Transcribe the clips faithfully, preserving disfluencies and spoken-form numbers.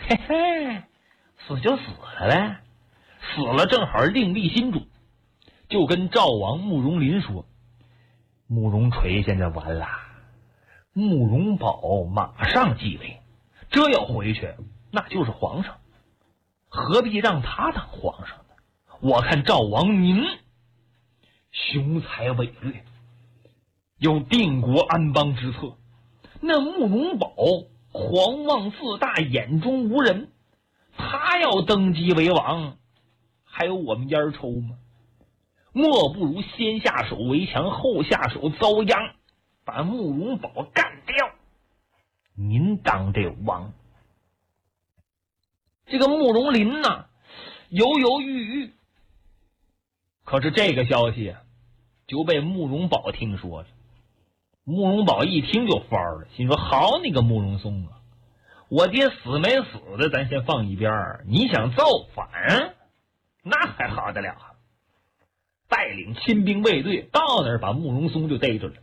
嘿嘿，死就死了呗，死了正好另立新主，就跟赵王慕容林说，慕容垂现在完了，慕容宝马上继位，这要回去那就是皇上，何必让他当皇上呢？我看赵王您雄才伟略，有定国安邦之策，那慕容宝狂妄自大，眼中无人，他要登基为王，还有我们烟抽吗？莫不如先下手为强，后下手遭殃，把慕容宝干掉，您当这王。这个慕容林呢，犹犹豫豫，可是这个消息啊，就被慕容宝听说了。慕容宝一听就翻了，心说好你个慕容松啊，我爹死没死的咱先放一边，你想造反那还好得了啊！带领亲兵卫队到那儿把慕容松就逮着了。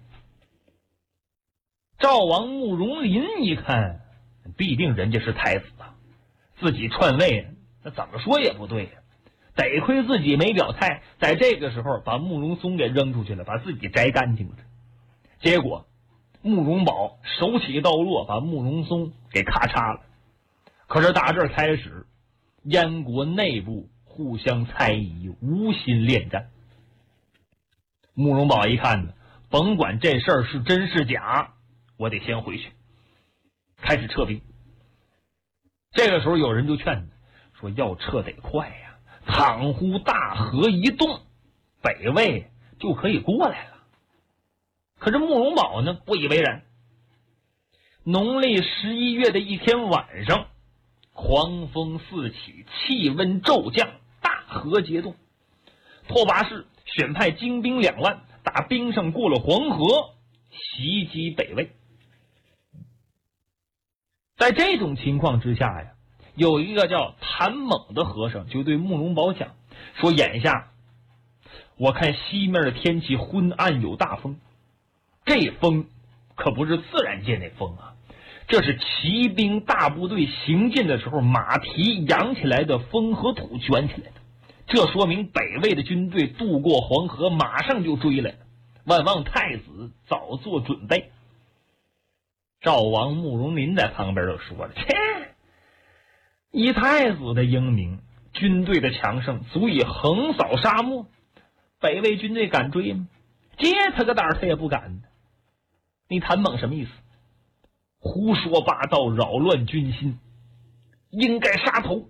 赵王慕容林一看，必定人家是太子啊，自己篡位那怎么说也不对呀，得亏自己没表态，在这个时候把慕容松给扔出去了，把自己摘干净了。结果慕容宝手起刀落，把慕容松给咔嚓了。可是打这儿开始，燕国内部互相猜疑，无心恋战。慕容宝一看呢，甭管这事儿是真是假，我得先回去，开始撤兵。这个时候有人就劝他说，要撤得快呀，倘乎大河一动，北魏就可以过来了。可是慕容宝呢，不以为然。农历十一月的一天晚上，狂风四起，气温骤降，大河结冻。拓跋氏选派精兵两万，打冰上过了黄河，袭击北魏。在这种情况之下呀，有一个叫谭猛的和尚就对慕容宝讲说，眼下我看西面的天气昏暗有大风，这风可不是自然界那风啊，这是骑兵大部队行进的时候马蹄扬起来的风和土卷起来的，这说明北魏的军队渡过黄河马上就追来了，万望太子早做准备。赵王慕容林在旁边就说了，切，以太子的英明，军队的强盛足以横扫沙漠，北魏军队敢追吗？接他个胆他也不敢。你谭猛什么意思？胡说八道，扰乱军心，应该杀头。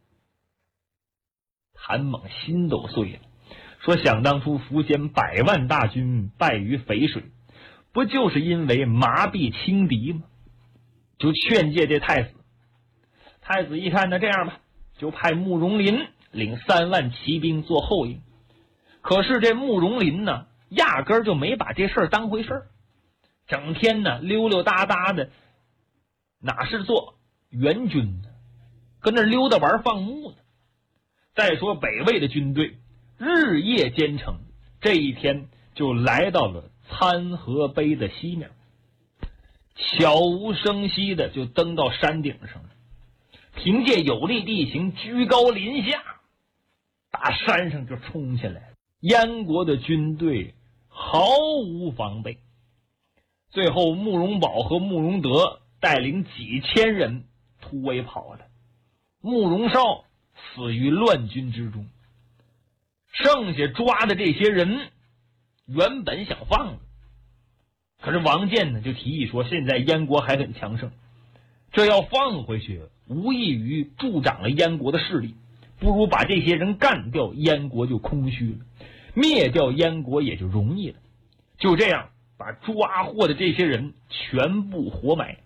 谭猛心都碎了，说想当初苻坚百万大军败于淝水，不就是因为麻痹轻敌吗？就劝诫这太子。太子一看，那这样吧，就派慕容林领三万骑兵做后应。可是这慕容林呢，压根儿就没把这事儿当回事儿，整天呢溜溜达达的，哪是做援军呢，跟那溜达玩放牧呢。再说北魏的军队日夜兼程，这一天就来到了参河碑的西面，悄无声息的就登到山顶上了。凭借有利地形，居高临下，打山上就冲下来。燕国的军队毫无防备，最后慕容宝和慕容德带领几千人突围跑了，慕容绍死于乱军之中。剩下抓的这些人原本想放了，可是王建呢就提议说，现在燕国还很强盛，这要放回去无异于助长了燕国的势力，不如把这些人干掉，燕国就空虚了，灭掉燕国也就容易了。就这样把抓获的这些人全部活埋。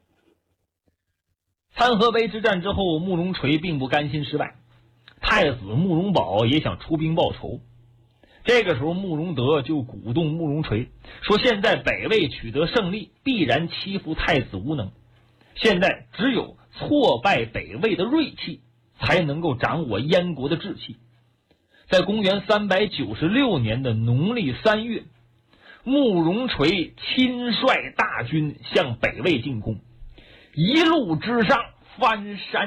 参河碑之战之后，慕容垂并不甘心失败，太子慕容宝也想出兵报仇。这个时候慕容德就鼓动慕容垂说，现在北魏取得胜利，必然欺负太子无能，现在只有挫败北魏的锐气，才能够掌握燕国的志气。在公元三百九十六年的农历三月，慕容垂亲率大军向北魏进攻，一路之上翻山